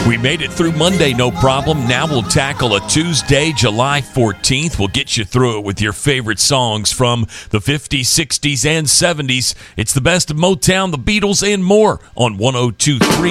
We made it through Monday, no problem. Now we'll tackle a Tuesday, July 14th. We'll get you through it with your favorite songs from the 50s, 60s, and 70s. It's the best of Motown, the Beatles, and more on 102.3